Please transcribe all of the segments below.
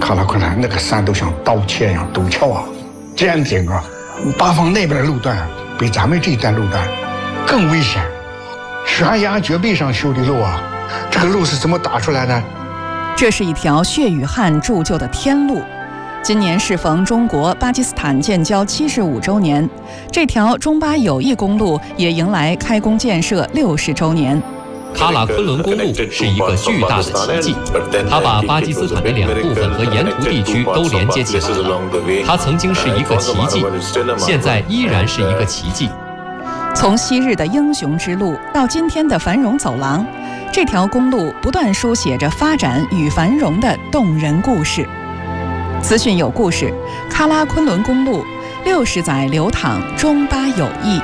喀拉昆仑那个山都像刀切一样陡峭啊，尖顶啊，八方那边的路段比咱们这一段路段更危险，悬崖绝壁上修的路啊，这个路是怎么打出来的？ 这是一条血与汗铸就的天路。今年适逢中国巴基斯坦建交75周年，这条中巴友谊公路也迎来开工建设60周年。 喀拉昆仑公路是一个巨大的奇迹，它把巴基斯坦的两部分和沿途地区都连接起来了。它曾经是一个奇迹，现在依然是一个奇迹。 从昔日的英雄之路到今天的繁荣走廊，这条公路不断书写着发展与繁荣的动人故事。资讯有故事，喀拉昆仑公路60载流淌中巴友谊。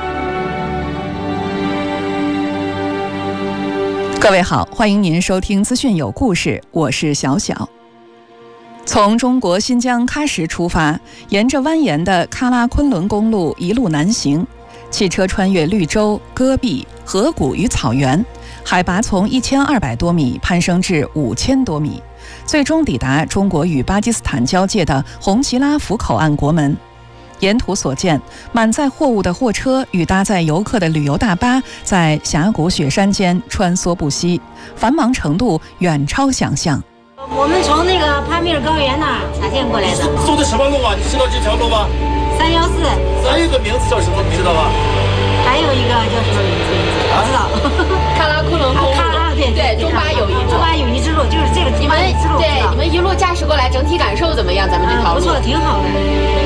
各位好，欢迎您收听资讯有故事，我是小小。从中国新疆喀什出发，沿着蜿蜒的喀拉昆仑公路一路南行，汽车穿越绿洲、戈壁、河谷与草原，海拔从1200多米攀升至5000多米，最终抵达中国与巴基斯坦交界的红旗拉甫口岸国门。沿途所见，满载货物的货车与搭载游客的旅游大巴在峡谷雪山间穿梭不息，繁忙程度远超想象。 我们从那个帕米尔高原那儿擦线过来的。 走的什么路啊？你知道这条路吗 ？314。 还有一个名字叫什么？你知道吧？ 还有一个叫什么名字？不知道。 喀拉昆仑公路。对，中巴友谊路。 中巴友谊之路就是这个中巴友谊之路。 对，你们一路驾驶过来，整体感受怎么样？咱们这条路？ 不错，挺好的。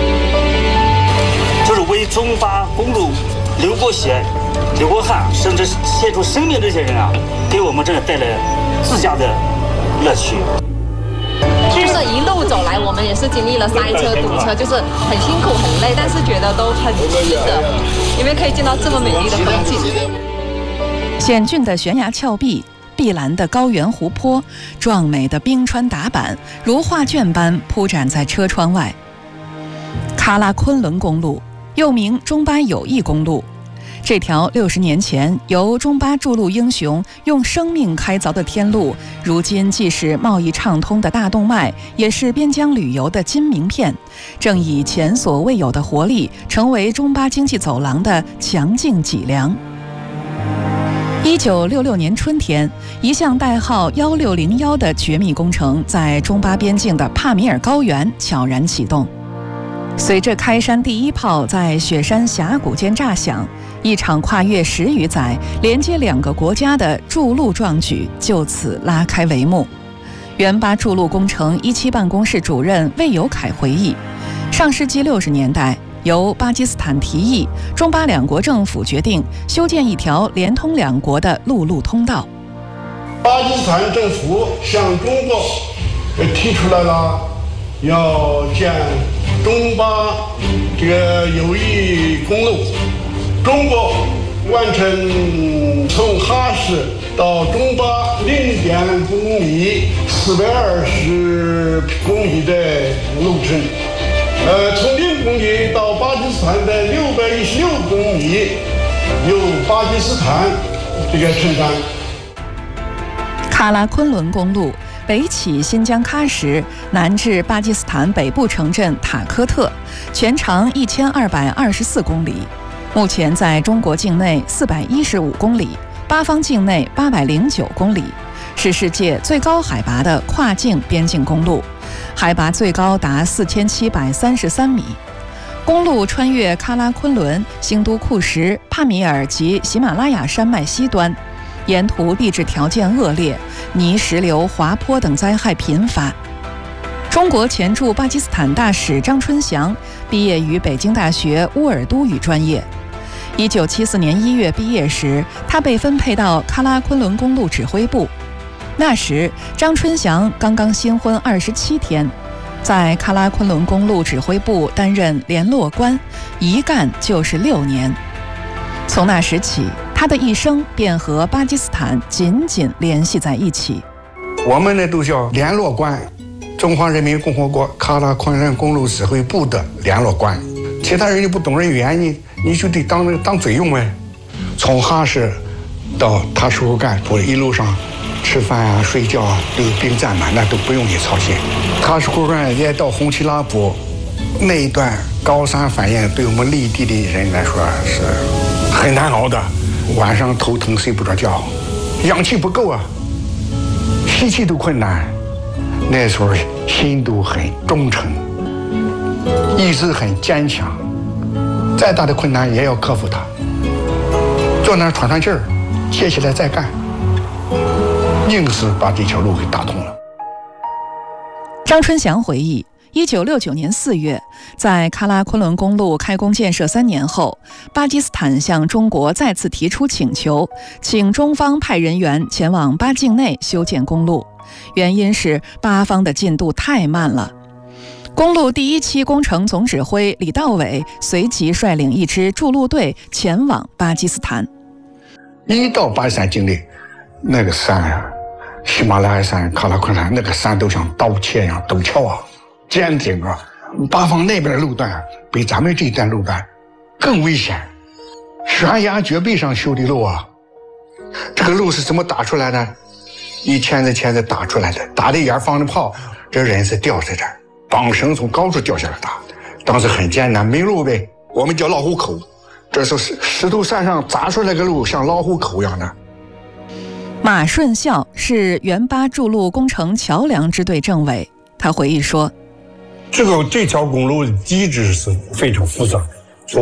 就是为中巴公路流过血、流过汗，甚至献出生命这些人啊，给我们真的带来自驾的乐趣。 就是一路走来，我们也是经历了塞车、堵车，就是很辛苦、很累，但是觉得都很值得，因为可以见到这么美丽的风景。 险峻的悬崖峭壁，碧蓝的高原湖泊，壮美的冰川打板，如画卷般铺展在车窗外。喀拉昆仑公路又名中巴友谊公路，这条60年前由中巴筑路英雄用生命开凿的天路，如今既是贸易畅通的大动脉，也是边疆旅游的金名片，正以前所未有的活力，成为中巴经济走廊的强劲脊梁。1966年春天，一项代号1601的绝密工程在中巴边境的帕米尔高原悄然启动。随着开山第一炮在雪山峡谷间炸响，一场跨越10余载、连接2个国家的筑路壮举就此拉开帷幕。原巴筑路工程17办公室主任魏有凯回忆，上世纪60年代，由巴基斯坦提议，中巴2国政府决定修建一条连通2国的陆路通道。 巴基斯坦政府向中国提出来了要建中巴这个友谊公路，中国完成从哈市到中巴0.5公里420公里的路程，从0公里到巴基斯坦的616公里由巴基斯坦这个承担。 喀拉昆仑公路北起新疆喀什，南至巴基斯坦北部城镇塔科特，全长1224公里，目前在中国境内415公里，巴方境内809公里，是世界最高海拔的跨境边境公路，海拔最高达4733米。公路穿越喀拉昆仑、兴都库什、帕米尔及喜马拉雅山脉西端，沿途地质条件恶劣，泥石流、滑坡等灾害频发。中国前驻巴基斯坦大使张春祥毕业于北京大学乌尔都语专业。1974年1月毕业时，他被分配到喀拉昆仑公路指挥部。那时，张春祥刚刚新婚27天，在喀拉昆仑公路指挥部担任联络官，一干就是6年。从那时起，他的一生便和巴基斯坦紧紧联系在一起。 我们呢都叫联络官，中华人民共和国喀拉昆仑公路指挥部的联络官。其他人你不懂人语言，你就得当嘴用呗。从哈市到塔什库干，我一路上吃饭啊、睡觉啊都有兵站嘛，那都不用你操心。喀什湖畔也到红旗拉卜那一段高山反应，对我们内地的人来说是很难熬的，晚上头疼睡不着觉，氧气不够啊，吸气都困难。那时候心都很忠诚，意志很坚强，再大的困难也要克服它，坐那儿喘喘气儿，接起来再干，硬是把这条路给打通了。 张春祥回忆，1969年4月，在喀拉昆仑公路开工建设3年后，巴基斯坦向中国再次提出请求，请中方派人员前往巴境内修建公路，原因是巴方的进度太慢了。公路第1期工程总指挥李道伟随即率领一支筑路队前往巴基斯坦。 一到巴基斯坦境内，那个山啊，喜马拉雅山、喀拉昆仑那个山都像刀切一样陡峭啊，尖顶啊，巴方那边的路段比咱们这一段路段更危险，悬崖绝壁上修的路啊。这个路是怎么打出来的？一钳子钳子打出来的，打的眼放着炮，这人是吊在这儿，绑绳从高处掉下来打，当时很艰难，没路呗，我们叫老虎口，这是石头山上砸出来个路，像老虎口一样的。 马顺孝是原巴筑路工程桥梁支队政委，他回忆说， 这条公路的机制是非常复杂的，从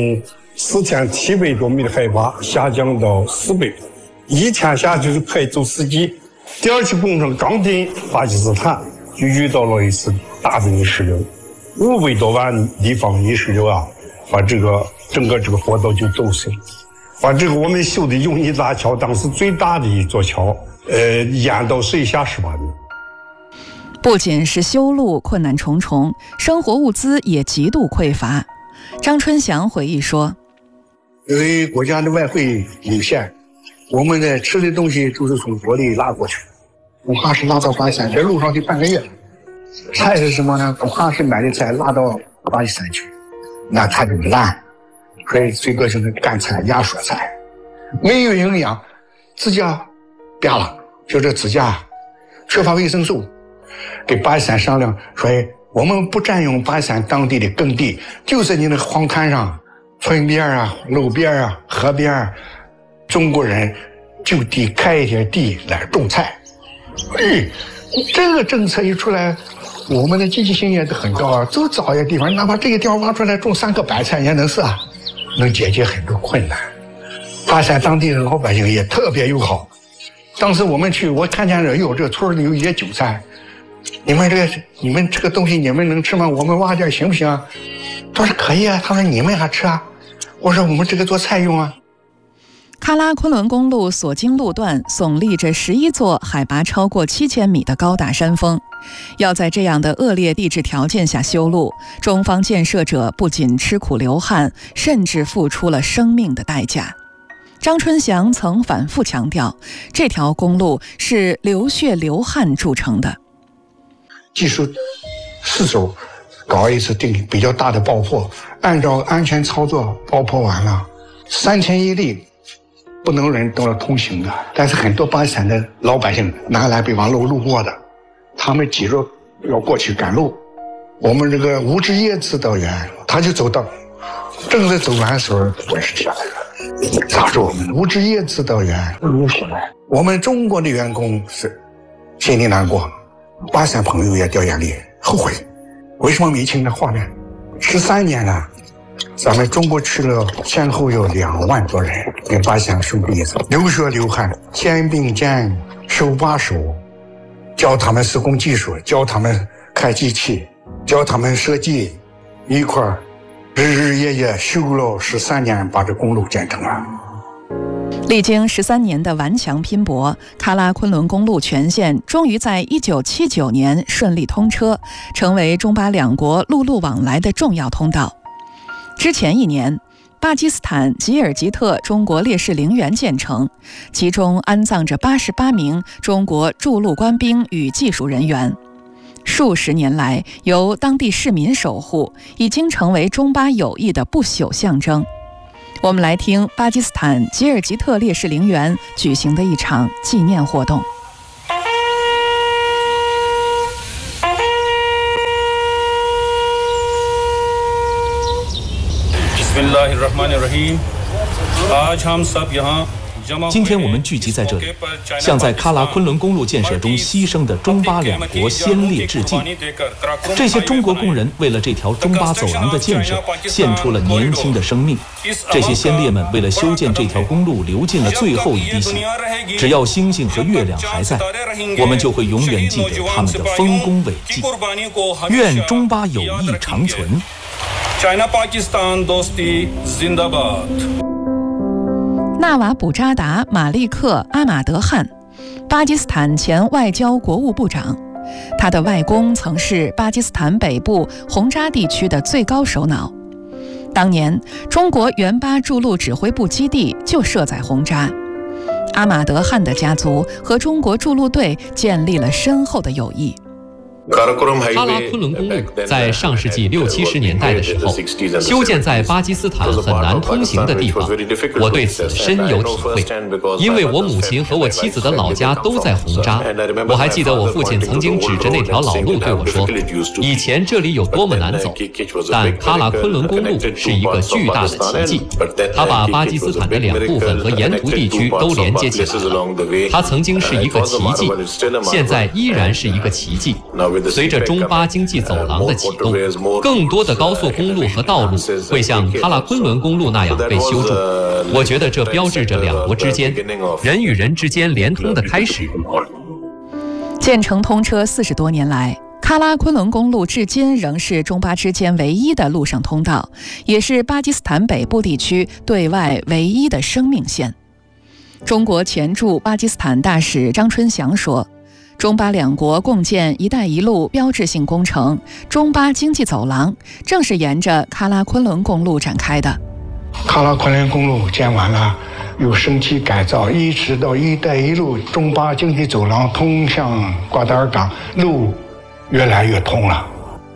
4700多米的海拔下降到400多，一天下去就可以走4级。第2期工程刚进巴基斯坦，就遇到了一次大的泥石流，500多万立方泥石流啊，把整个这个坡道就堵死了，把这个我们修的永义大桥，当时最大的一座桥，淹到水下18米。 不仅是修路困难重重，生活物资也极度匮乏。张春祥回忆说， 因为国家的外汇有限，我们的吃的东西都是从国内拉过去，恐怕是拉到巴基斯坦，这路上得半个月。菜是什么呢？恐怕是买的菜拉到巴基斯坦去，那菜就烂，所以最多就是干菜、压缩菜，没有营养，指甲瘪了，就这指甲缺乏维生素。给巴基斯坦商量说，我们不占用巴基斯坦当地的耕地，就是你那个荒滩上、村边啊、路边啊、河边啊，中国人就地开一些地来种菜。这个政策一出来，我们的积极性也很高啊，就找一个地方，哪怕这个地方挖出来种3棵白菜也能是啊，能解决很多困难。巴基斯坦当地的老百姓也特别友好。当时我们去，我看见这村里有一些韭菜，你们这个东西你们能吃吗？我们挖点行不行啊？他说可以啊。他说你们还吃啊？我说我们这个做菜用啊。 喀拉昆仑公路所经路段耸立着11座海拔超过7000米的高大山峰，要在这样的恶劣地质条件下修路，中方建设者不仅吃苦流汗，甚至付出了生命的代价。张春祥曾反复强调，这条公路是流血流汗铸成的。 技术4周搞一次比较大的爆破，按照安全操作爆破完了，3000一例，不能人都要通行的。但是很多巴基斯坦的老百姓南来北往路过的，他们急着要过去赶路。我们这个乌支耶指导员他就走到，正在走完的时候，火势下来了，砸住我们。乌支耶指导员流血了，我们中国的员工是心里难过，巴基斯坦朋友也掉眼泪，后悔为什么没听这画面。13年了，咱们中国去了前后有2万多人给巴基斯坦兄弟流血流汗，肩并肩手把手，教他们施工技术，教他们开机器，教他们设计，一块日日夜夜修了13年，把这公路建成了。 历经13年的顽强拼搏，喀拉昆仑公路全线终于在1979年顺利通车，成为中巴两国陆路往来的重要通道。之前1年，巴基斯坦吉尔吉特中国烈士陵园建成，其中安葬着88名中国驻陆官兵与技术人员。数十年来，由当地市民守护，已经成为中巴友谊的不朽象征。我们来听巴基斯坦吉尔吉特烈士陵园举行的一场纪念活动。 今天我们聚集在这里，向在喀拉昆仑公路建设中牺牲的中巴两国先烈致敬。这些中国工人为了这条中巴走廊的建设，献出了年轻的生命。这些先烈们为了修建这条公路，流尽了最后一滴血。只要星星和月亮还在，我们就会永远记得他们的丰功伟绩。愿中巴友谊长存。 纳瓦卜扎达·马利克·阿马德汗，巴基斯坦前外交国务部长。他的外公曾是巴基斯坦北部洪扎地区的最高首脑。当年，中国援巴驻陆指挥部基地就设在洪扎。阿马德汗的家族和中国驻陆队建立了深厚的友谊。 喀拉昆仑公路在上世纪60、70年代的时候，修建在巴基斯坦很难通行的地方，我对此深有体会。因为我母亲和我妻子的老家都在洪扎，我还记得我父亲曾经指着那条老路对我说：“以前这里有多么难走。”但喀拉昆仑公路是一个巨大的奇迹，它把巴基斯坦的两部分和沿途地区都连接起来了。它曾经是一个奇迹，现在依然是一个奇迹。随着中巴经济走廊的启动，更多的高速公路和道路会像喀拉昆仑公路那样被修筑。我觉得这标志着两国之间、人与人之间连通的开始。 建成通车40多年来，喀拉昆仑公路至今仍是中巴之间唯一的陆上通道，也是巴基斯坦北部地区对外唯一的生命线。中国前驻巴基斯坦大使张春祥说，中巴两国共建“一带一路”标志性工程中巴经济走廊，正是沿着喀拉昆仑公路展开的。 喀拉昆仑公路建完了，又升级改造，一直到“一带一路”中巴经济走廊通向瓜达尔港，路越来越通了。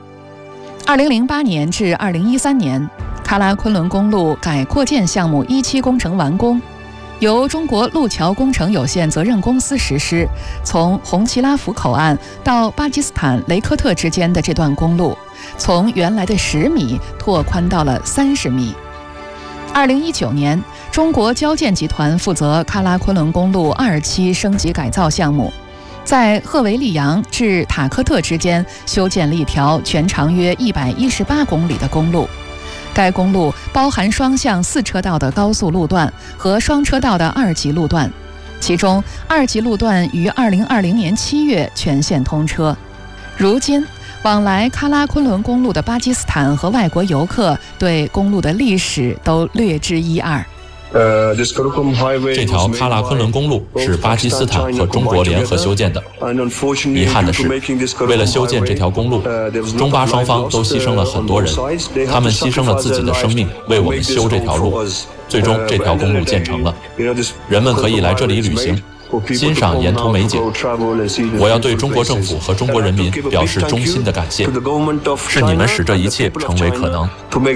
2008年至2013年，喀拉昆仑公路改扩建项目1期工程完工。由中国路桥工程有限责任公司实施，从红旗拉福口岸到巴基斯坦雷科特之间的这段公路，从原来的10米拓宽到了30米。2019年，中国交建集团负责喀拉昆仑公路2期升级改造项目，在赫维利扬至塔科特之间修建了一条全长约118公里的公路。该公路包含双向4车道的高速路段和双车道的2级路段，其中2级路段于2020年7月全线通车。如今，往来喀拉昆仑公路的巴基斯坦和外国游客对公路的历史都略知一二。 这条喀拉昆仑公路是巴基斯坦和中国联合修建的。遗憾的是，为了修建这条公路，中巴双方都牺牲了很多人，他们牺牲了自己的生命，为我们修这条路。最终，这条公路建成了，人们可以来这里旅行，欣赏沿途美景。我要对中国政府和中国人民表示衷心的感谢，是你们使这一切成为可能。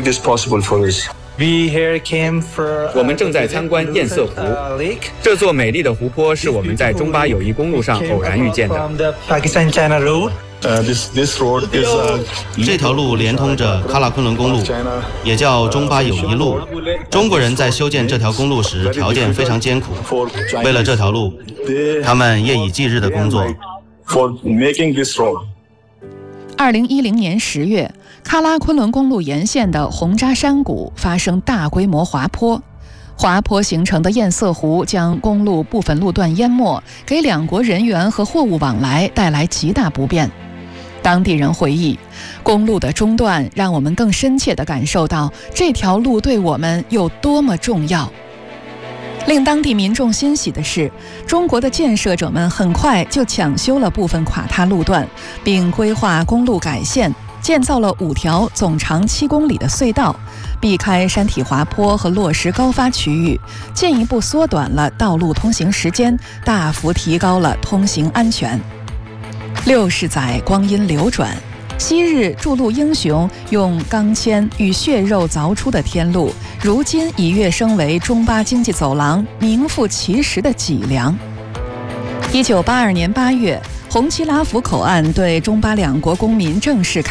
我们正在参观堰塞湖，这座美丽的湖泊是我们在中巴友谊公路上偶然遇见的。 这条路连通着喀拉昆仑公路，也叫中巴友谊路。中国人在修建这条公路时条件非常艰苦，为了这条路，他们夜以继日的工作。 2010年10月，喀拉昆仑公路沿线的洪扎山谷发生大规模滑坡，滑坡形成的堰塞湖将公路部分路段淹没，给两国人员和货物往来带来极大不便。当地人回忆，公路的中断让我们更深切地感受到这条路对我们有多么重要。令当地民众欣喜的是，中国的建设者们很快就抢修了部分垮塌路段，并规划公路改线，建造了5条总长7公里的隧道，避开山体滑坡和落石高发区域，进一步缩短了道路通行时间，大幅提高了通行安全。60载光阴流转，昔日筑路英雄用钢钎与血肉凿出的天路，如今已跃升为中巴经济走廊名副其实的脊梁。1982年8月，红旗拉福口岸对中巴两国公民正式开